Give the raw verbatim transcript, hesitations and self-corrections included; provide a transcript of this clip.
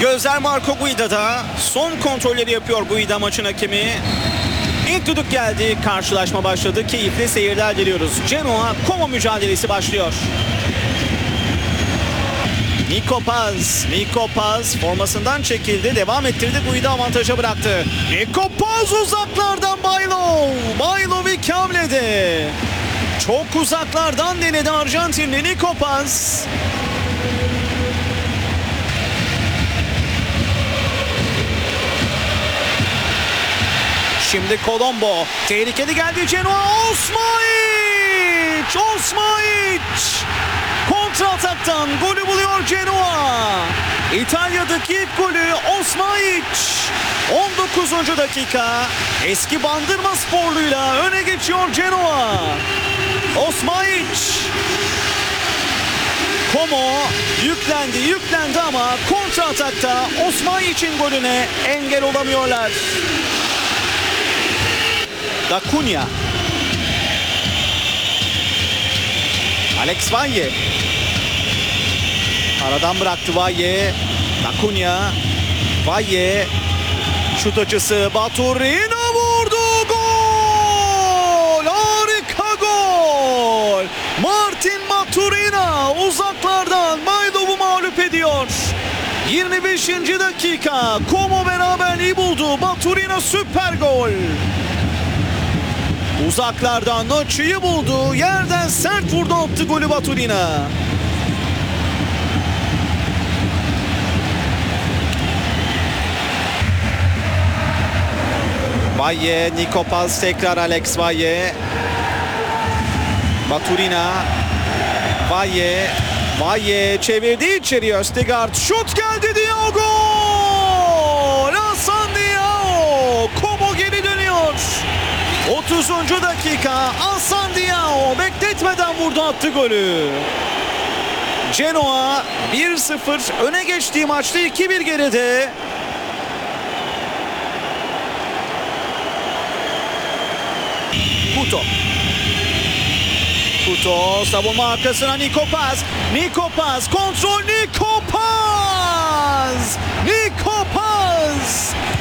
Gözler Marco Guida'da. Son kontrolleri yapıyor Guida, maçın hakemi. İlk düdük geldi. Karşılaşma başladı. Keyifli seyirler diliyoruz. Genoa Como mücadelesi başlıyor. Nico Paz. Nico Paz formasından çekildi. Devam ettirdi. Guida avantaja bıraktı. Nico Paz uzaklardan Bailo. Bailo bir hamlede. Çok uzaklardan denedi Arjantinli Nico Paz. Şimdi Colombo. Tehlikeli geldi Genoa. Osmaic! Osmaic! Kontra ataktan golü buluyor Genoa. İtalya'daki ilk golü Osmaic. on dokuzuncu dakika. Eski Bandırma sporluyla öne geçiyor Genoa. Osmaic. Como yüklendi yüklendi ama kontra atakta Osmaic'in golüne engel olamıyorlar. Dacunia. Alex Valle. Aradan bıraktı Valle. Dacunia. Valle. Şut açısı. Baturina vurdu. Gol! Harika gol! Martin Baturina uzaklardan Maydov'u mağlup ediyor. yirmi beşinci dakika. Como beraberliği buldu. Baturina süper gol. Uzaklardan açıyı buldu. Yerden sert vurdu, attı golü Baturina. Valle, Nico Paz, tekrar Alex Valle. Baturina. Valle. Valle çevirdi içeriye. Östegard şut geldi. Diao gol! Hasan Diao. Como geri dönüyor. otuzuncu dakika. Hasan Diao bekletmeden vurdu, attı golü. Genoa bir sıfır öne geçtiği maçta iki bir geride. Couto. Couto savunma arkasına Nico Paz. Nico Paz kontrol. Nico Paz. Nico Paz.